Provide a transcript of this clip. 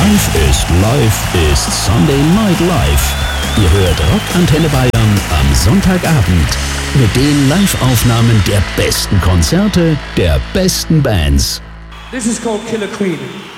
Live ist Sunday Night Live. Ihr hört Rockantenne Bayern am Sonntagabend mit den Live-Aufnahmen der besten Konzerte, der besten Bands. This is called Killer Queen.